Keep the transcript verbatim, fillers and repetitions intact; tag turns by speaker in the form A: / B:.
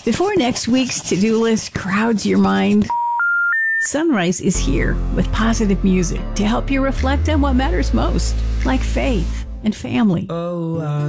A: Before next week's to-do list crowds your mind, Sunrise is here with positive music to help you reflect on what matters most, like faith and family.
B: Oh, I